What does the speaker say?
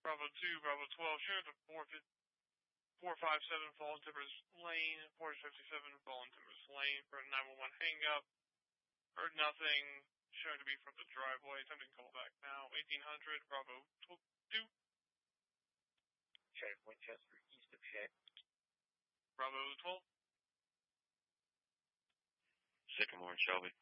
Bravo 2, Bravo 12, share the 457 Fallen Timbers Lane, 457 Fallen Timbers Lane for a 911 hang-up. Heard nothing, showing to be from the driveway. Attempting call back now. 1800, Bravo 2. Sheriff Winchester, east of Sheriff. Bravo 12. Sycamore and Shelby.